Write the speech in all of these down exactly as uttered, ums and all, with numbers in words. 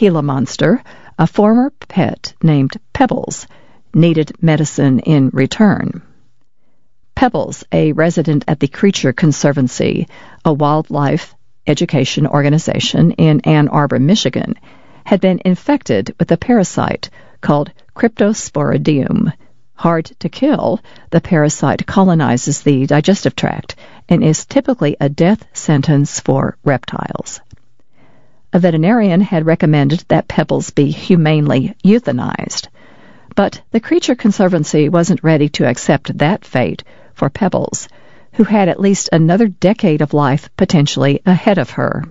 Gila monster, a former pet named Pebbles needed medicine in return. Pebbles, a resident at the Creature Conservancy, a wildlife education organization in Ann Arbor, Michigan, had been infected with a parasite called Cryptosporidium. Hard to kill, the parasite colonizes the digestive tract and is typically a death sentence for reptiles. A veterinarian had recommended that Pebbles be humanely euthanized, but the Creature Conservancy wasn't ready to accept that fate for Pebbles, who had at least another decade of life potentially ahead of her.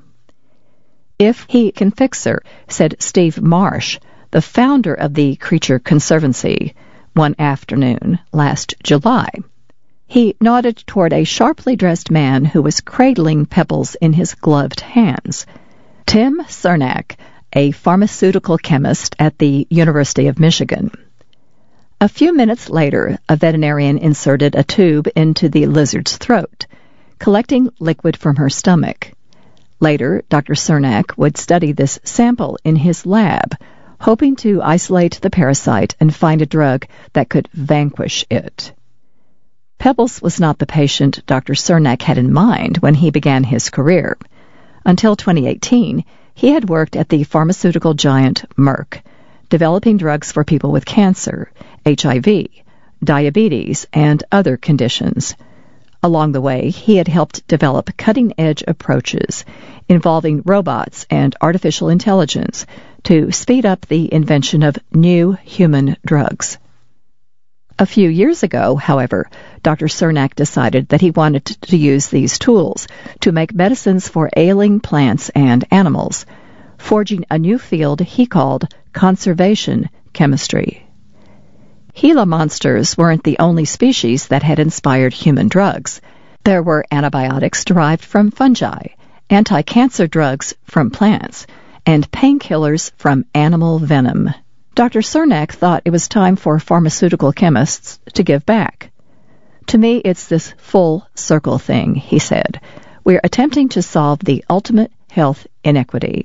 If he can fix her, said Steve Marsh, the founder of the Creature Conservancy, one afternoon last July. He nodded toward a sharply dressed man who was cradling Pebbles in his gloved hands. Tim Cernak, a pharmaceutical chemist at the University of Michigan. A few minutes later, a veterinarian inserted a tube into the lizard's throat, collecting liquid from her stomach. Later, Doctor Cernak would study this sample in his lab, hoping to isolate the parasite and find a drug that could vanquish it. Pebbles was not the patient Doctor Cernak had in mind when he began his career. Until twenty eighteen, he had worked at the pharmaceutical giant Merck, developing drugs for people with cancer, H I V, diabetes, and other conditions. Along the way, he had helped develop cutting-edge approaches involving robots and artificial intelligence to speed up the invention of new human drugs. A few years ago, however, Doctor Cernak decided that he wanted to use these tools to make medicines for ailing plants and animals, forging a new field he called conservation chemistry. Gila monsters weren't the only species that had inspired human drugs. There were antibiotics derived from fungi, anti-cancer drugs from plants, and painkillers from animal venom. Doctor Cernak thought it was time for pharmaceutical chemists to give back. To me, it's this full circle thing, he said. We're attempting to solve the ultimate health inequity.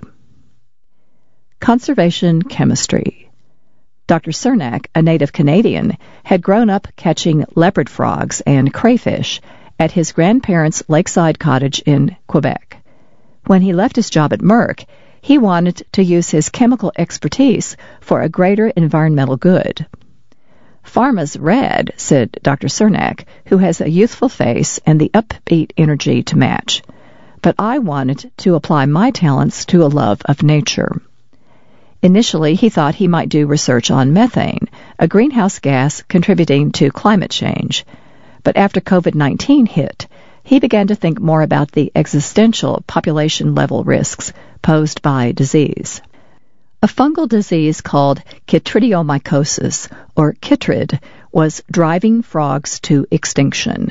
Conservation chemistry. Doctor Cernak, a native Canadian, had grown up catching leopard frogs and crayfish at his grandparents' lakeside cottage in Quebec. When he left his job at Merck, he wanted to use his chemical expertise for a greater environmental good. Pharma's red, said Doctor Cernak, who has a youthful face and the upbeat energy to match. But I wanted to apply my talents to a love of nature. Initially, he thought he might do research on methane, a greenhouse gas contributing to climate change. But after covid nineteen hit, he began to think more about the existential population-level risks posed by disease. A fungal disease called chytridiomycosis, or chytrid, was driving frogs to extinction.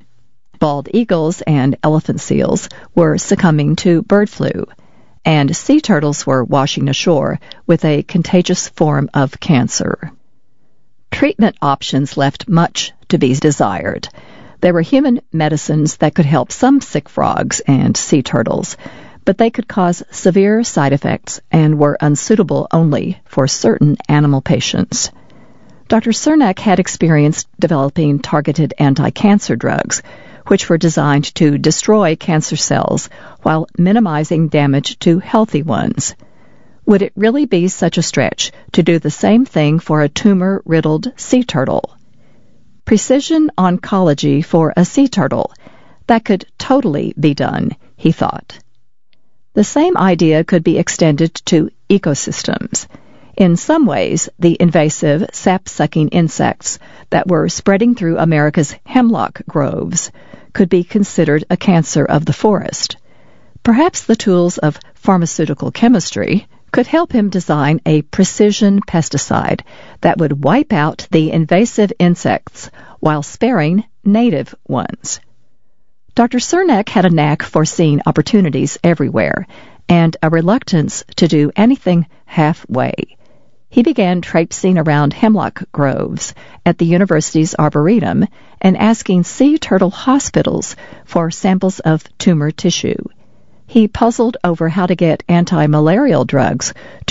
Bald eagles and elephant seals were succumbing to bird flu, and sea turtles were washing ashore with a contagious form of cancer. Treatment options left much to be desired. There were human medicines that could help some sick frogs and sea turtles, but they could cause severe side effects and were unsuitable only for certain animal patients. Doctor Cernak had experience developing targeted anti-cancer drugs, which were designed to destroy cancer cells while minimizing damage to healthy ones. Would it really be such a stretch to do the same thing for a tumor-riddled sea turtle? Precision oncology for a sea turtle. That could totally be done, he thought. The same idea could be extended to ecosystems. In some ways, the invasive, sap-sucking insects that were spreading through America's hemlock groves could be considered a cancer of the forest. Perhaps the tools of pharmaceutical chemistry could help him design a precision pesticide that would wipe out the invasive insects while sparing native ones. Doctor Cernak had a knack for seeing opportunities everywhere and a reluctance to do anything halfway. He began traipsing around hemlock groves at the university's arboretum and asking sea turtle hospitals for samples of tumor tissue. He puzzled over how to get anti-malarial drugs to